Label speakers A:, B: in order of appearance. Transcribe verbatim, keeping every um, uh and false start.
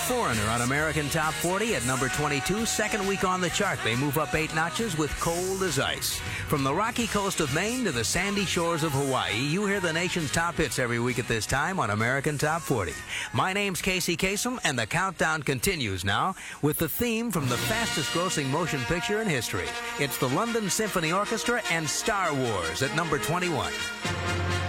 A: Foreigner on American Top forty at number twenty-two. Second week on the chart, they move up eight notches with Cold as Ice. From the rocky coast of Maine to the sandy shores of Hawaii, you hear the nation's top hits every week at this time on American Top forty. My name's Casey Kasem, and the countdown continues now with the theme from the fastest-grossing motion picture in history. It's the London Symphony Orchestra and Star Wars at number twenty-one.